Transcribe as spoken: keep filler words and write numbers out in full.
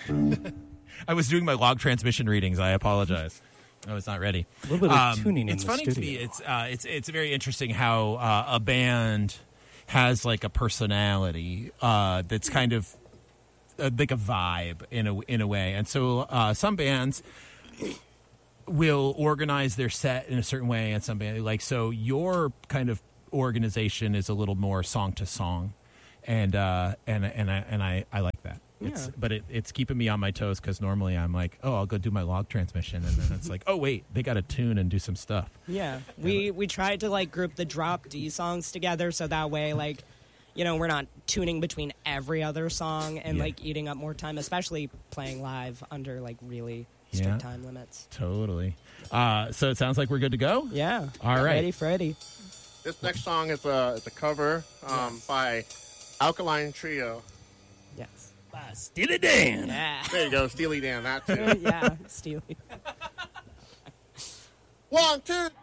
I was doing my log transmission readings. I apologize. I was not ready. A little bit of Um, tuning in it's the funny studio. to me. It's uh, it's it's very interesting how uh, a band has like a personality uh, that's kind of uh, like a vibe in a in a way. And so uh, some bands will organize their set in a certain way, and some band like so your kind of organization is a little more song to song, and uh, and and I and I, I like that. It's, Yeah. but it, it's keeping me on my toes because normally I'm like, oh, I'll go do my log transmission, and then it's like, oh wait, they got to tune and do some stuff. Yeah, we we tried to like group the drop D songs together so that way, like, you know, we're not tuning between every other song and Yeah. like eating up more time, especially playing live under like really strict Yeah. time limits. Totally. Uh, so it sounds like we're good to go. Yeah. All Get right. Ready, Freddy. This next song is a, is a cover um, Yes. by Alkaline Trio. Yes. Steely Dan. Yeah. There you go, Steely Dan, that too. yeah, Steely. One, two.